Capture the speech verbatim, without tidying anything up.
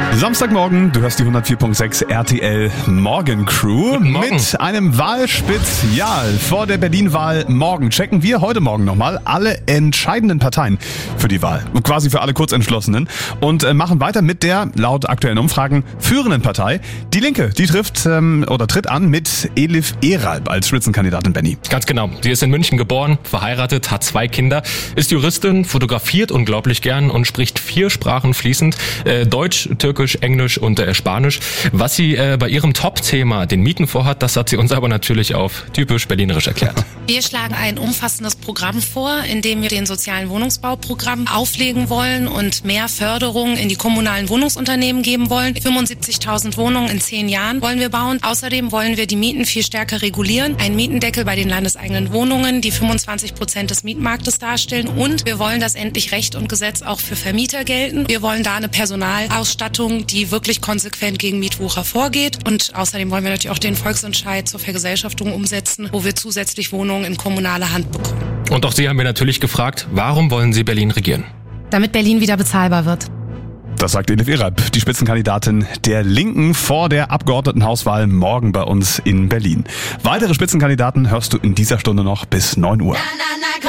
Samstagmorgen, du hörst die hundertvier Komma sechs R T L Morgencrew mit einem Wahlspezial. Vor der Berlin-Wahl morgen checken wir heute Morgen nochmal alle entscheidenden Parteien für die Wahl. Quasi für alle Kurzentschlossenen. Und äh, machen weiter mit der, laut aktuellen Umfragen, führenden Partei. Die Linke, die trifft ähm, oder tritt an mit Elif Eralp als Spitzenkandidatin, Benny. Ganz genau. Sie ist in München geboren, verheiratet, hat zwei Kinder, ist Juristin, fotografiert unglaublich gern und spricht vier Sprachen fließend. Äh, Deutsch, Türkisch, Englisch und äh, Spanisch. Was sie äh, bei ihrem Top-Thema, den Mieten, vorhat, das hat sie uns aber natürlich auf typisch berlinerisch erklärt. Wir schlagen ein umfassendes Programm vor, in dem wir den sozialen Wohnungsbauprogramm auflegen wollen und mehr Förderung in die kommunalen Wohnungsunternehmen geben wollen. fünfundsiebzigtausend Wohnungen in zehn Jahren wollen wir bauen. Außerdem wollen wir die Mieten viel stärker regulieren. Ein Mietendeckel bei den landeseigenen Wohnungen, die fünfundzwanzig Prozent des Mietmarktes darstellen. Und wir wollen, dass endlich Recht und Gesetz auch für Vermieter gelten. Wir wollen da eine Personalausstattung, die wirklich konsequent gegen Mietwucher vorgeht. Und außerdem wollen wir natürlich auch den Volksentscheid zur Vergesellschaftung umsetzen, wo wir zusätzlich Wohnungen in kommunale Hand bekommen. Und auch Sie haben wir natürlich gefragt, warum wollen Sie Berlin regieren? Damit Berlin wieder bezahlbar wird. Das sagt Elif Eralp, die Spitzenkandidatin der Linken vor der Abgeordnetenhauswahl morgen bei uns in Berlin. Weitere Spitzenkandidaten hörst du in dieser Stunde noch bis neun Uhr. Na, na, na,